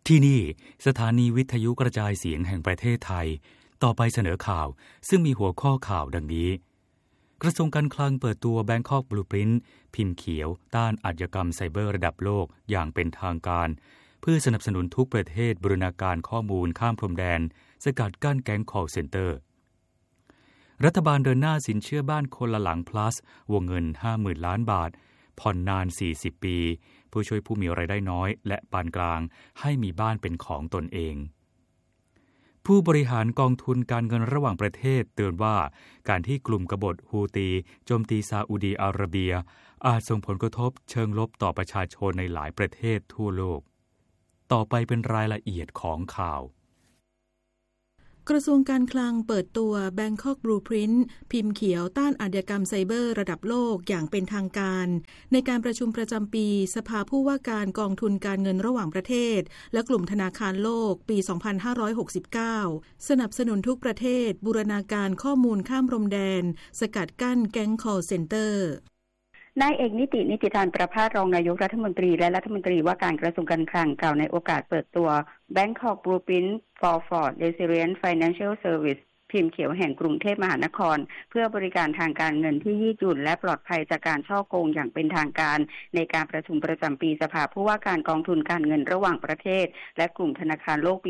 ที่นี่สถานีวิทยุกระจายเสียงแห่งประเทศไทยต่อไปเสนอข่าวซึ่งมีหัวข้อข่าวดังนี้กระทรวงการคลังเปิดตัว Bangkok Blueprint พิมพ์เขียวต้านอาชญากรรมไซเบอร์ระดับโลกอย่างเป็นทางการเพื่อสนับสนุนทุกประเทศบูรณาการข้อมูลข้ามพรมแดนสกัดกั้นแก๊ง call center รัฐบาลเดินหน้าสินเชื่อบ้านคนละหลัง plus วงเงิน 50,000 ล้านบาทผ่อนนาน 40 ปีผู้ช่วยผู้มีรายได้น้อยและปานกลางให้มีบ้านเป็นของตนเองผู้บริหารกองทุนการเงินระหว่างประเทศเตือนว่าการที่กลุ่มกบฏฮูตีโจมตีซาอุดีอาระเบียอาจส่งผลกระทบเชิงลบต่อประชาชนในหลายประเทศทั่วโลกต่อไปเป็นรายละเอียดของข่าวกระทรวงการคลังเปิดตัว Bangkok Blueprint พิมพ์เขียวต้านอาชญากรรมไซเบอร์ระดับโลกอย่างเป็นทางการในการประชุมประจำปีสภาผู้ว่าการกองทุนการเงินระหว่างประเทศและกลุ่มธนาคารโลกปี 2569 สนับสนุนทุกประเทศบูรณาการข้อมูลข้ามพรมแดนสกัดกั้นแก๊ง call center นายเอกนิติธานประภาสรองนายกรัฐมนตรีและรัฐมนตรีว่าการกระทรวงการคลังกล่าวในโอกาสเปิดตัว Bangkok Blueprint for Resilient Financial Service พิมพ์เขียวแห่งกรุงเทพมหานครเพื่อบริการทางการเงินที่ยืดหยุ่นและปลอดภัยจากการฉ้อโกงอย่างเป็นทางการในการประชุมประจำปีสภาผู้ว่าการกองทุนการเงินระหว่างประเทศและกลุ่มธนาคารโลกปี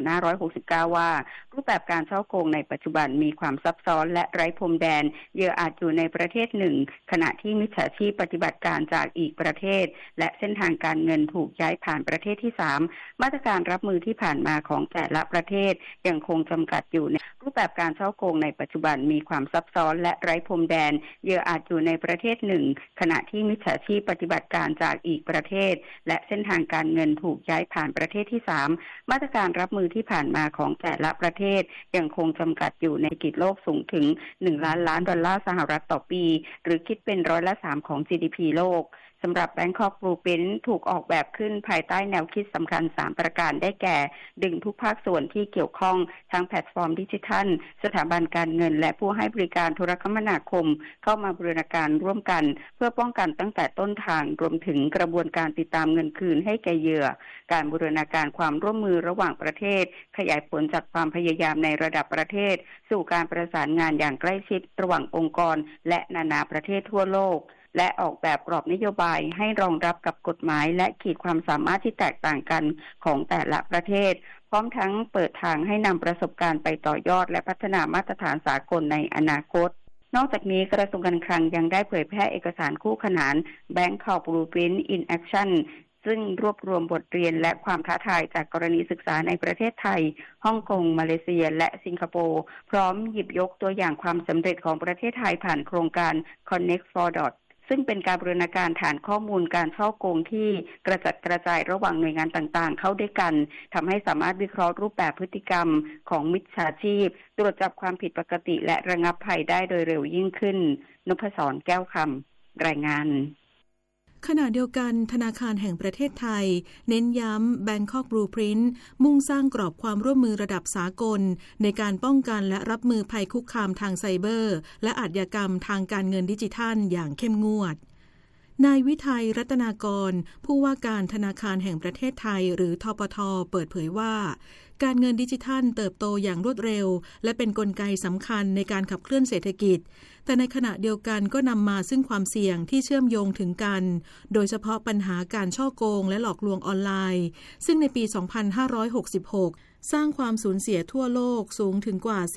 2569 ว่ารูปแบบการฉ้อโกงในปัจจุบันมีความซับซ้อนและไร้พรมแดนเหยื่ออาจอยู่ในประเทศหนึ่งขณะที่มิจฉาชีพปฏิบัติการจากอีกประเทศและเส้นทางการเงินถูกย้ายผ่านประเทศที่ 3มาตรการรับมือที่ผ่านมาของแต่ละประเทศยังคงจำกัดอยู่ในรูปแบบการฉ้อโกงในปัจจุบันมีความซับซ้อนและไร้พรมแดนเหยื่ออาจอยู่ในประเทศหนึ่งขณะที่มิจฉาชีพปฏิบัติการจากอีกประเทศและเส้นทางการเงินถูกย้ายผ่านประเทศที่ 3มาตรการรับมือที่ผ่านมาของแต่ละประเทศยังคงจำกัดอยู่ในเศรษฐกิจโลกสูงถึง1 ล้านล้านดอลลาร์สหรัฐต่อปีหรือคิดเป็น3%ของ GDP โลกสำหรับ Bangkok Blueprint ถูกออกแบบขึ้นภายใต้แนวคิดสำคัญ3ประการได้แก่ดึงทุกภาคส่วนที่เกี่ยวข้องทั้งแพลตฟอร์มดิจิทัลสถาบันการเงินและผู้ให้บริการโทรคมนาคมเข้ามาบูรณาการร่วมกันเพื่อป้องกันตั้งแต่ต้นทางรวมถึงกระบวนการติดตามเงินคืนให้แก่เหยื่อการบูรณาการความร่วมมือระหว่างประเทศขยายผลจากความพยายามในระดับประเทศสู่การประสานงานอย่างใกล้ชิดระหว่างองค์กรและนานาประเทศทั่วโลกและออกแบบกรอบนโยบายให้รองรับกับกฎหมายและขีดความสามารถที่แตกต่างกันของแต่ละประเทศพร้อมทั้งเปิดทางให้นำประสบการณ์ไปต่อยอดและพัฒนามาตรฐานสากลในอนาคตนอกจากนี้กระทรวงการคลังยังได้เผยแพร่เอกสารคู่ขนาน Bangkok Blueprint in Action ซึ่งรวบรวมบทเรียนและความท้าทายจากกรณีศึกษาในประเทศไทยฮ่องกงมาเลเซียและสิงคโปร์พร้อมหยิบยกตัวอย่างความสำเร็จของประเทศไทยผ่านโครงการ Connect for Dotซึ่งเป็นการบูรณาการฐานข้อมูลการฉ้อโกงที่กระจัดกระจายระหว่างหน่วยงานต่างๆเข้าด้วยกันทำให้สามารถวิเคราะห์รูปแบบพฤติกรรมของมิจฉาชีพตรวจจับความผิดปกติและระงับภัยได้โดยเร็วยิ่งขึ้นนพศรแก้วคำรายงานขณะเดียวกันธนาคารแห่งประเทศไทยเน้นย้ำ Bangkok Blueprint มุ่งสร้างกรอบความร่วมมือระดับสากลในการป้องกันและรับมือภัยคุกคามทางไซเบอร์และอาชญากรรมทางการเงินดิจิทัลอย่างเข้มงวดนายวิทัยรัตนากรผู้ว่าการธนาคารแห่งประเทศไทยหรือธปท.เปิดเผยว่าการเงินดิจิทัลเติบโตอย่างรวดเร็วและเป็นกลไกสำคัญในการขับเคลื่อนเศรษฐกิจแต่ในขณะเดียวกันก็นำมาซึ่งความเสี่ยงที่เชื่อมโยงถึงกันโดยเฉพาะปัญหาการฉ้อโกงและหลอกลวงออนไลน์ซึ่งในปี 2566 สร้างความสูญเสียทั่วโลกสูงถึงกว่า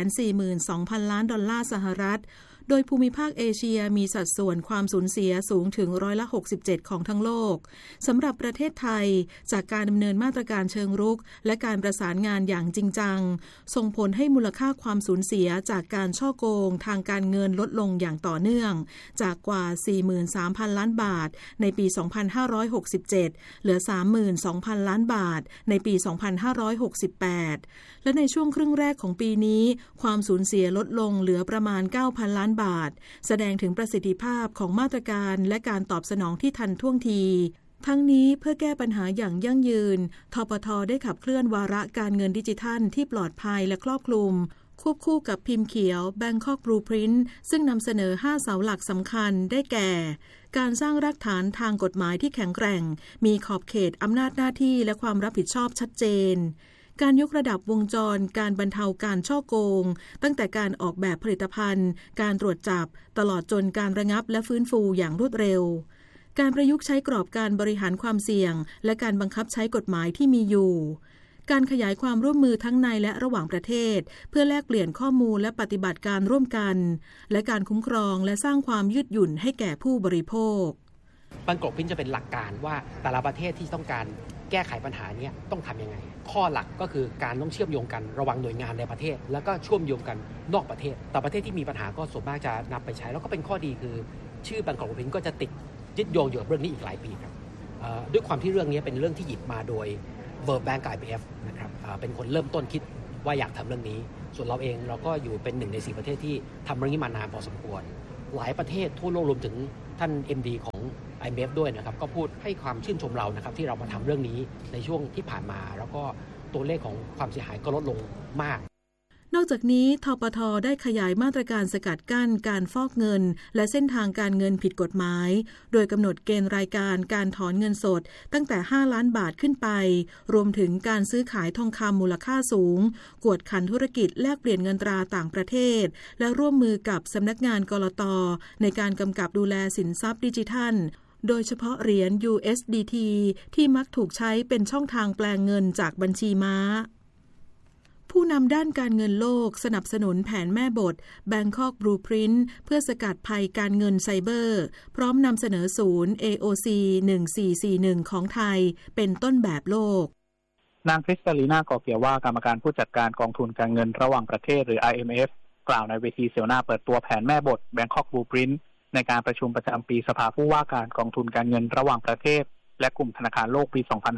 442,000 ล้านดอลลาร์สหรัฐโดยภูมิภาคเอเชียมีสัดส่วนความสูญเสียสูงถึง67%ของทั้งโลกสำหรับประเทศไทยจากการดำเนินมาตรการเชิงรุกและการประสานงานอย่างจริงจังส่งผลให้มูลค่าความสูญเสียจากการฉ้อโกงทางการเงินลดลงอย่างต่อเนื่องจากกว่า 43,000 ล้านบาทในปี 2567 เหลือ 32,000 ล้านบาทในปี 2568 และในช่วงครึ่งแรกของปีนี้ความสูญเสียลดลงเหลือประมาณ 9,000 ล้านบาทแสดงถึงประสิทธิภาพของมาตรการและการตอบสนองที่ทันท่วงทีทั้งนี้เพื่อแก้ปัญหาอย่างยั่งยืนธปท.ได้ขับเคลื่อนวาระการเงินดิจิทัลที่ปลอดภัยและครอบคลุมคควบคู่กับพิมพ์เขียว Bangkok Blueprint ซึ่งนำเสนอ5เสาหลักสำคัญได้แก่การสร้างรากฐานทางกฎหมายที่แข็งแกร่งมีขอบเขตอำนาจหน้าที่และความรับผิดชอบชัดเจนการยกระดับวงจรการบรรเทาการฉ้อโกงตั้งแต่การออกแบบผลิตภัณฑ์การตรวจจับตลอดจนการระงับและฟื้นฟูอย่างรวดเร็วการประยุกต์ใช้กรอบการบริหารความเสี่ยงและการบังคับใช้กฎหมายที่มีอยู่การขยายความร่วมมือทั้งในและระหว่างประเทศเพื่อแลกเปลี่ยนข้อมูลและปฏิบัติการร่วมกันและการคุ้มครองและสร้างความยืดหยุ่นให้แก่ผู้บริโภค Bangkok Blueprint จะเป็นหลักการว่าแต่ละประเทศที่ต้องการแก้ไขปัญหานี้ต้องทำยังไงข้อหลักก็คือการต้องเชื่อมโยงกันระหว่างหน่วยงานในประเทศแล้วก็เชื่อมโยงกันนอกประเทศแต่ประเทศที่มีปัญหาก็ส่วนมากจะนำไปใช้แล้วก็เป็นข้อดีคือชื่อ Bangkok Blueprint ก็จะติดยึดโยงอยู่กับเรื่องนี้อีกหลายปีครับด้วยความที่เรื่องนี้เป็นเรื่องที่หยิบมาโดย World Bank กับ IMF นะครับเป็นคนเริ่มต้นคิดว่าอยากทำเรื่องนี้ส่วนเราเองเราก็อยู่เป็น1ใน4ประเทศที่ทำเรื่องนี้มานานพอสมควรหลายประเทศทั่วโลกรวมถึงท่าน MD ของ IMF ด้วยนะครับก็พูดให้ความชื่นชมเรานะครับที่เรามาทำเรื่องนี้ในช่วงที่ผ่านมาแล้วก็ตัวเลขของความเสียหายก็ลดลงมากนอกจากนี้ธปท.ได้ขยายมาตรการสกัดกั้นการฟอกเงินและเส้นทางการเงินผิดกฎหมายโดยกำหนดเกณฑ์รายการการถอนเงินสดตั้งแต่5 ล้านบาทขึ้นไปรวมถึงการซื้อขายทองคำมูลค่าสูงกวดขันธุรกิจแลกเปลี่ยนเงินตราต่างประเทศและร่วมมือกับสำนักงานกลต.ในการกำกับดูแลสินทรัพย์ดิจิทัลโดยเฉพาะเหรียญ USDT ที่มักถูกใช้เป็นช่องทางแปลงเงินจากบัญชีม้าผู้นำด้านการเงินโลกสนับสนุนแผนแม่บท Bangkok Blueprint เพื่อสกัดภัยการเงินไซเบอร์พร้อมนำเสนอศูนย์ AOC 1441ของไทยเป็นต้นแบบโลกนางคริสตาลีนากอเกียว่ากรรมการผู้จัดการกองทุนการเงินระหว่างประเทศหรือ IMF กล่าวในเวทีเสวนาเปิดตัวแผนแม่บท Bangkok Blueprint ในการประชุมประจำปีสภาผู้ว่าการกองทุนการเงินระหว่างประเทศและกลุ่มธนาคารโลกปี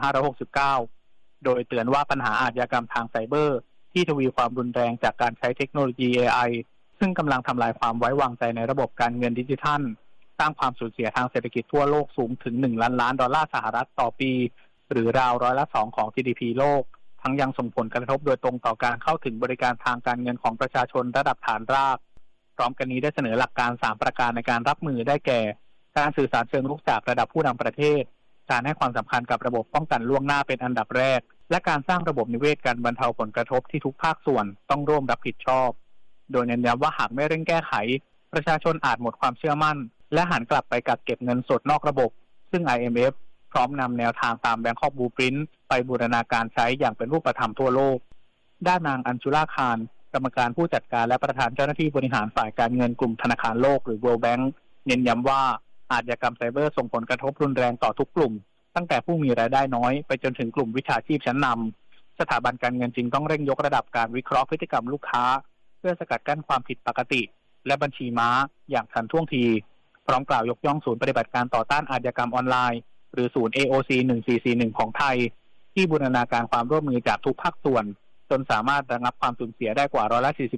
2569 โดยเตือนว่าปัญหาอาชญากรรมทางไซเบอร์ที่ทวีความรุนแรงจากการใช้เทคโนโลยี AI ซึ่งกำลังทำลายความไว้วางใจในระบบการเงินดิจิทัลสร้างความสูญเสียทางเศรษฐกิจทั่วโลกสูงถึง$1 ล้านต่อปีหรือราว2%ของ GDP โลกทั้งยังส่งผลกระทบโดยตรงต่อการเข้าถึงบริการทางการเงินของประชาชนระดับฐานรากพร้อมกันนี้ได้เสนอหลักการ3ประการในการรับมือได้แก่การสื่อสารเชิงรุกจากระดับผู้นำประเทศการให้ความสำคัญกับระบบป้องกันล่วงหน้าเป็นอันดับแรกและการสร้างระบบนิเวศการบรรเทาผลกระทบที่ทุกภาคส่วนต้องร่วมรับผิดชอบโดยเน้นย้ำว่าหากไม่เร่งแก้ไขประชาชนอาจหมดความเชื่อมั่นและหันกลับไปกักเก็บเงินสดนอกระบบซึ่ง IMF พร้อมนำแนวทางตาม Bangkok Blueprint ไปบูรณาการใช้อย่างเป็นรูปธรรมทั่วโลกด้านนางอัญชุล่าคารกรรมการผู้จัดการและประธานเจ้าหน้าที่บริหารฝ่ายการเงินกลุ่มธนาคารโลกหรือ World Bank เน้นย้ำว่าอาชญากรรมไซเบอร์ส่งผลกระทบรุนแรงต่อทุกกลุ่มตั้งแต่ผู้มีรายได้น้อยไปจนถึงกลุ่มวิชาชีพชั้นนำสถาบันการเงินจึงต้องเร่งยกระดับการวิเคราะห์พฤติกรรมลูกค้าเพื่อสกัดกั้นความผิดปกติและบัญชีม้าอย่างทันท่วงทีพร้อมกล่าวยกย่องศูนย์ปฏิบัติการต่อต้านอาชญากรรมออนไลน์หรือศูนย์ AOC 1441ของไทยที่บูรณาการความร่วมมือจากทุกภาคส่วนจนสามารถระงับความสูญเสียได้กว่า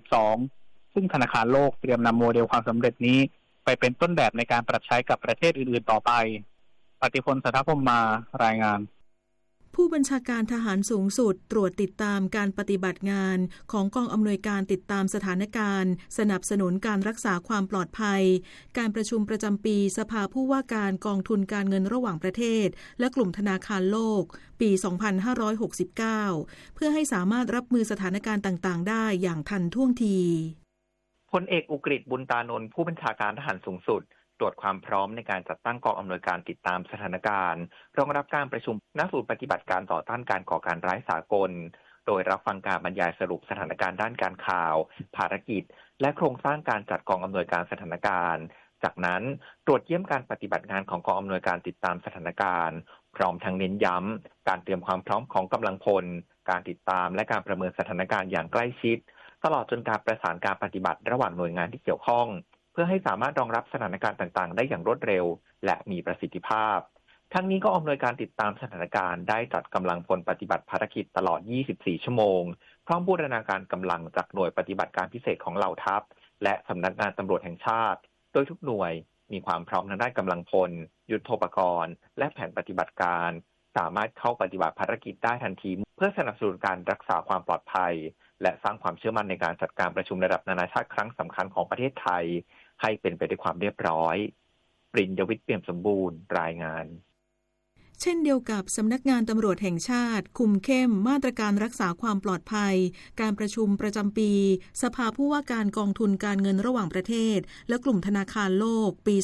42%ซึ่งธนาคารโลกเตรียมนำโมเดลความสำเร็จนี้ไปเป็นต้นแบบในการปรับใช้กับประเทศอื่นๆต่อไปปฏิพล สัทธพรหมมารายงานผู้บัญชาการทหารสูงสุดตรวจติดตามการปฏิบัติงานของกองอำนวยการติดตามสถานการณ์สนับสนุนการรักษาความปลอดภัยการประชุมประจำปีสภาผู้ว่าการกองทุนการเงินระหว่างประเทศและกลุ่มธนาคารโลกปี 2569 เพื่อให้สามารถรับมือสถานการณ์ต่างๆได้อย่างทันท่วงทีพลเอกอุกฤษ บุญตานนท์ผู้บัญชาการทหารสูงสุดตรวจความพร้อมในการจัดตั้งกองอำนวยการติดตามสถานการณ์รองรับการประชุมณศูนย์ปฏิบัติการต่อต้านการก่อการร้ายสากลโดยรับฟังการบรรยายสรุปสถานการณ์ด้านการข่าวภารกิจและโครงสร้างการจัดกองอำนวยการสถานการณ์จากนั้นตรวจเยี่ยมการปฏิบัติงานของกองอำนวยการติดตามสถานการณ์พร้อมทั้งเน้นย้ำการเตรียมความพร้อมของกำลังพลการติดตามและการประเมินสถานการณ์อย่างใกล้ชิดตลอดจนการประสานการปฏิบัติระหว่างหน่วยงานที่เกี่ยวข้องเพื่อให้สามารถรองรับสถานการณ์ต่างๆได้อย่างรวดเร็วและมีประสิทธิภาพทั้งนี้ก็อำนวยการติดตามสถานการณ์ได้จัดกำลังพลปฏิบัติภารกิจตลอด24ชั่วโมงพร้อมบูรณาการกำลังจากหน่วยปฏิบัติการพิเศษของเหล่าทัพและสำนักงานตำรวจแห่งชาติโดยทุกหน่วยมีความพร้อมทางด้านกำลังพลยุทโธปกรณ์และแผนปฏิบัติการสามารถเข้าปฏิบัติภารกิจได้ทันทีเพื่อสนับสนุนการรักษาความปลอดภัยและสร้างความเชื่อมั่นในการจัดการประชุมระดับนานาชาติครั้งสำคัญของประเทศไทยให้เป็นไปด้วยความเรียบร้อยปริญญวิทย์ เปี่ยมสมบูรณ์รายงานเช่นเดียวกับสำนักงานตำรวจแห่งชาติคุมเข้มมาตรการรักษาความปลอดภัยการประชุมประจำปีสภาผู้ว่าการกองทุนการเงินระหว่างประเทศและกลุ่มธนาคารโลกปี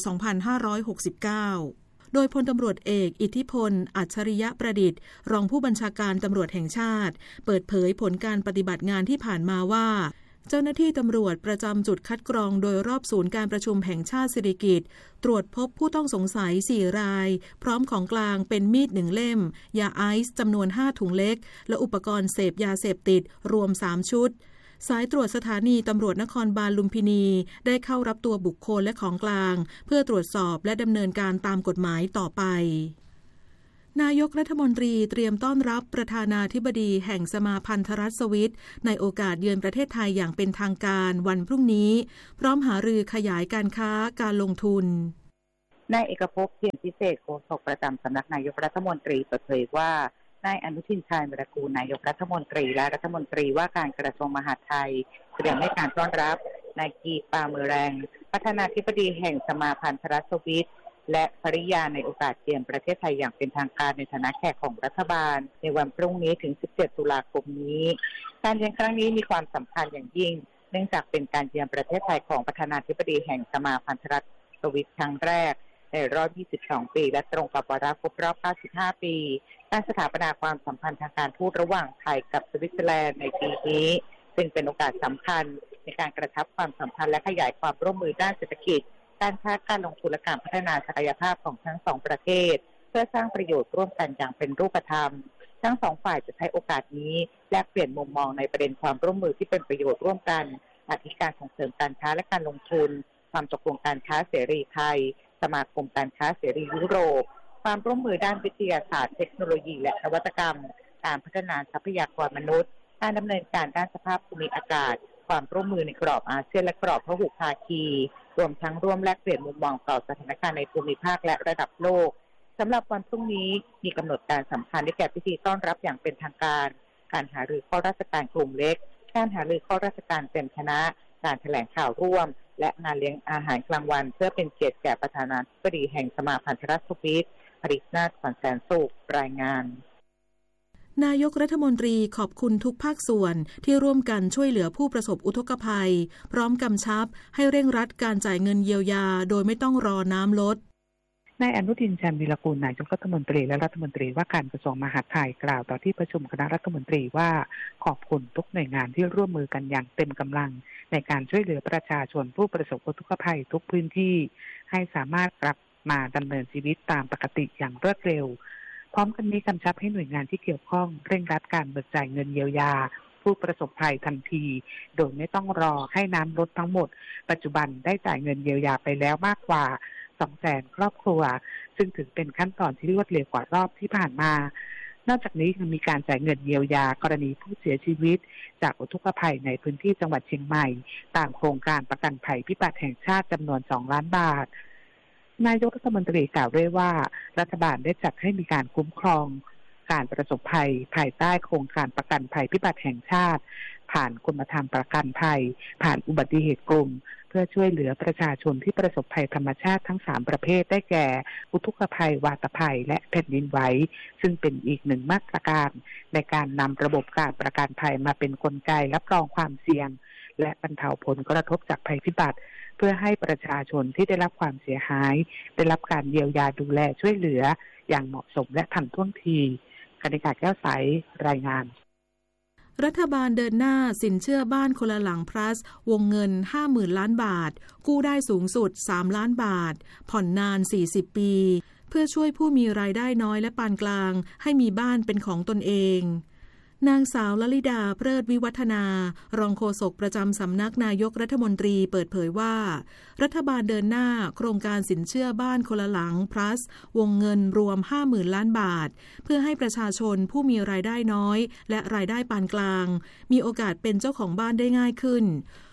2569 โดยพลตำรวจเอกอิทธิพลอัจฉริยะประดิษฐ์รองผู้บัญชาการตำรวจแห่งชาติเปิดเผยผลการปฏิบัติงานที่ผ่านมาว่าเจ้าหน้าที่ตำรวจประจำจุดคัดกรองโดยรอบศูนย์การประชุมแห่งชาติสิริกิติ์ตรวจพบผู้ต้องสงสัย4รายพร้อมของกลางเป็นมีด1เล่มยาไอซ์จำนวน5ถุงเล็กและอุปกรณ์เสพยาเสพติดรวม3ชุดสายตรวจสถานีตำรวจนครบาลลุมพินีได้เข้ารับตัวบุคคลและของกลางเพื่อตรวจสอบและดำเนินการตามกฎหมายต่อไปนายกรัฐมนตรีเตรียมต้อนรับประธานาธิบดีแห่งสมาพันธรัฐสวิสในโอกาสเยือนประเทศไทยอย่างเป็นทางการวันพรุ่งนี้พร้อมหารือขยายการค้าการลงทุนนายเอกภพ เพียรพิเศษโฆษกประจำสำนักนายกรัฐมนตรีเปิดเผยว่านายอนุทินชาญวิรากูลนายกรัฐมนตรีและรัฐมนตรีว่าการกระทรวงมหาดไทยเตรียมให้การต้อนรับนายกีปาเมอแรงประธานาธิบดีแห่งสมาพันธรัฐสวิสและภริยาในโอกาสเยือนประเทศไทยอย่างเป็นทางการในฐานะแขกของรัฐบาลในวันพรุ่งนี้ถึง17ตุลาคมนี้การเยือนครั้งนี้มีความสำคัญอย่างยิ่งเนื่องจากเป็นการเยือนประเทศไทยของประธานาธิบดีแห่งสมาพันธรัฐสวิสครั้งแรกในรอบ22ปีและตรงกับวาระครบรอบ95ปีการสถาปนาความสัมพันธ์ทางการทูตระหว่างไทยกับสวิตเซอร์แลนด์ในปีนี้ซึ่งเป็นโอกาสสำคัญในการกระชับความสัมพันธ์และขยายความร่วมมือด้านเศรษฐกิจการค้าการลงทุนและการพัฒนาศักยภาพของทั้งสองประเทศเพื่อสร้างประโยชน์ร่วมกันอย่างเป็นรูปธรรมทั้งสองฝ่ายจะใช้โอกาสนี้แลกเปลี่ยนมุมมองในประเด็นความร่วมมือที่เป็นประโยชน์ร่วมกันอาทิการส่งเสริมการค้าและการลงทุนความตกลงการค้าเสรีไทยสมาคมการค้าเสรียุโรปความร่วมมือด้านวิทยาศาสตร์เทคโนโลยีและนวัตกรรมการพัฒนาทรัพยากรมนุษย์การดำเนินการด้านสภาพภูมิอากาศความร่วมมือในกรอบอาเซียนและกรอบพหุภาคีรวมทั้งร่วมแลกเปลี่ยนมุมมองต่อสถานการณ์ในภูมิภาคและระดับโลกสำหรับวันพรุ่งนี้มีกำหนดการสำคัญได้แก่พิธีต้อนรับอย่างเป็นทางการการหารือข้อราชการกลุ่มเล็กการหารือข้อราชการเต็มคณะการแถลงข่าวร่วมและงานเลี้ยงอาหารกลางวันเพื่อเป็นเกียรติแก่ประธานาธิบดีแห่งสมาพันธรัฐสวิสปริศนาถ ขวัญแสนสุขรายงานนายกรัฐมนตรีขอบคุณทุกภาคส่วนที่ร่วมกันช่วยเหลือผู้ประสบอุทกภัยพร้อมกำชับให้เร่งรัดการจ่ายเงินเยียวยาโดยไม่ต้องรอน้ำลดนายอนุทินชาญวีรกูลนายกรัฐมนตรีและรัฐมนตรีว่าการกระทรวงมหาดไทยกล่าวต่อที่ประชุมคณะรัฐมนตรีว่าขอบคุณทุกหน่วยงานที่ร่วมมือกันอย่างเต็มกำลังในการช่วยเหลือประชาชนผู้ประสบอุทกภัยทุกพื้นที่ให้สามารถกลับมาดำเนินชีวิตตามปกติอย่างรวดเร็วพร้อมกันนี้กำชับให้หน่วยงานที่เกี่ยวข้องเร่งรัดการเบิกจ่ายเงินเยียวยาผู้ประสบภัยทันทีโดยไม่ต้องรอให้น้ำลดทั้งหมดปัจจุบันได้จ่ายเงินเยียวยาไปแล้วมากกว่า 200,000 ครอบครัวซึ่งถือเป็นขั้นตอนที่รวดเร็วกว่ารอบที่ผ่านมานอกจากนี้ยังมีการจ่ายเงินเยียวยากรณีผู้เสียชีวิตจากอุทกภัยในพื้นที่จังหวัดเชียงใหม่ตามโครงการประกันภัยพิบัติแห่งชาติจำนวน2 ล้านบาทนายกรัฐมนตรีกล่าวด้วยว่ารัฐบาลได้จัดให้มีการคุ้มครองการประสบภัยภายใต้โครงการประกันภัยพิบัติแห่งชาติผ่านกรมธรรม์ประกันภัยผ่านอุบัติเหตุกลุ่มเพื่อช่วยเหลือประชาชนที่ประสบภัยธรรมชาติทั้ง3ประเภทได้แก่อุทกภัยวาตภัยและแผ่นดินไหวซึ่งเป็นอีกหนึ่งมาตรการในการนำระบบการประกันภัยมาเป็นกลไกรับรองความเสี่ยงและบรรเทาผลกระทบจากภัยพิบัติเพื่อให้ประชาชนที่ได้รับความเสียหายได้รับการเยียวยาดูแลช่วยเหลืออย่างเหมาะสมและทันท่วงทีกนิกาแก้วใสรายงานรัฐบาลเดินหน้าสินเชื่อบ้านคนละหลัง plus วงเงิน 50,000 ล้านบาทกู้ได้สูงสุด3 ล้านบาทผ่อนนาน40 ปีเพื่อช่วยผู้มีรายได้น้อยและปานกลางให้มีบ้านเป็นของตนเองนางสาวลลิดาเพลิดวิวัฒนารองโฆษกประจำสำนักนายกรัฐมนตรีเปิดเผยว่ารัฐบาลเดินหน้าโครงการสินเชื่อบ้านคนละหลัง plus วงเงินรวม 50,000 ล้านบาทเพื่อให้ประชาชนผู้มีรายได้น้อยและรายได้ปานกลางมีโอกาสเป็นเจ้าของบ้านได้ง่ายขึ้น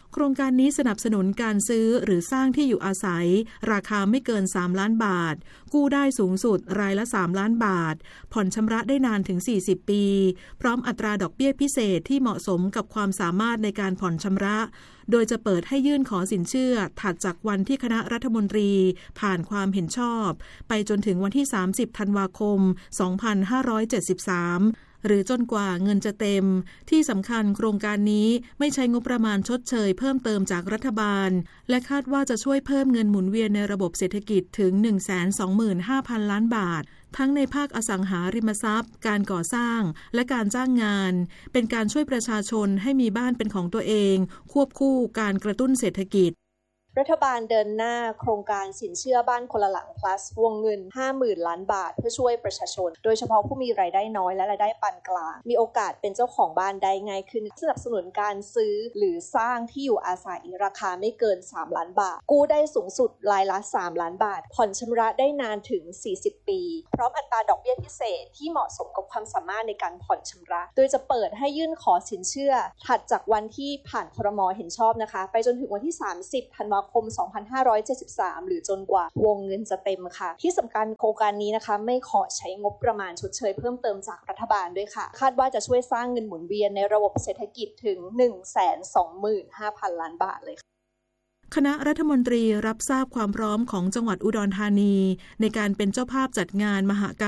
โครงการนี้สนับสนุนการซื้อหรือสร้างที่อยู่อาศัยราคาไม่เกิน3ล้านบาทกู้ได้สูงสุดรายละ3ล้านบาทผ่อนชำระได้นานถึง40ปีพร้อมอัตราดอกเบี้ยพิเศษที่เหมาะสมกับความสามารถในการผ่อนชำระโดยจะเปิดให้ยื่นขอสินเชื่อถัดจากวันที่คณะรัฐมนตรีผ่านความเห็นชอบไปจนถึงวันที่30ธันวาคม2573หรือจนกว่าเงินจะเต็มที่สำคัญโครงการนี้ไม่ใช้งบประมาณชดเชยเพิ่มเติมจากรัฐบาลและคาดว่าจะช่วยเพิ่มเงินหมุนเวียนในระบบเศรษฐกิจถึง 125,000 ล้านบาททั้งในภาคอสังหาริมทรัพย์การก่อสร้างและการจ้างงานเป็นการช่วยประชาชนให้มีบ้านเป็นของตัวเองควบคู่การกระตุ้นเศรษฐกิจรัฐบาลเดินหน้าโครงการสินเชื่อบ้านคนละหลัง plus วงเงิน 50,000 ล้านบาทเพื่อช่วยประชาชนโดยเฉพาะผู้มีรายได้น้อยและรายได้ปานกลางมีโอกาสเป็นเจ้าของบ้านได้ง่ายขึ้นสนับสนุนการซื้อหรือสร้างที่อยู่อาศัยราคาไม่เกิน3ล้านบาทกู้ได้สูงสุดรายละ3ล้านบาทผ่อนชำระได้นานถึง40ปีพร้อมอัตราดอกเบี้ยพิเศษที่เหมาะสมกับความสามารถในการผ่อนชำระโดยจะเปิดให้ยื่นขอสินเชื่อถัดจากวันที่ผ่านครม.เห็นชอบนะคะไปจนถึงวันที่30ธันวาคม2573หรือจนกว่าวงเงินจะเต็มค่ะที่สำคัญโครงการนี้นะคะไม่ขอใช้งบประมาณชดเชยเพิ่มเติมจากรัฐบาลด้วยค่ะคาดว่าจะช่วยสร้างเงินหมุนเวียนในระบบเศรษฐกิจถึง 125,000 ล้านบาทเลยคณะรัฐมนตรีรับทราบความพร้อมของจังหวัดอุดรธานีในการเป็นเจ้าภาพจัดงานมหกรรม